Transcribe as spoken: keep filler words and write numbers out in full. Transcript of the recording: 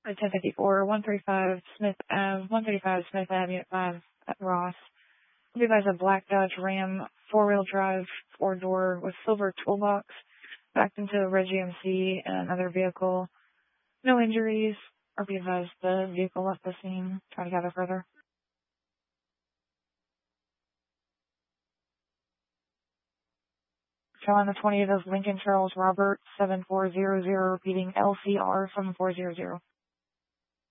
ten fifty-four, one thirty-five Smith Ave, one thirty-five Smith Ave, Unit five at Ross. We advise a black Dodge Ram, four-wheel drive, four-door with silver toolbox, backed into a red G M C and another vehicle. No injuries. Or be advised the vehicle left the scene. Try to gather further. Carolina twentieth of Lincoln Charles Robert, seven four zero zero, repeating L C R seven four zero zero.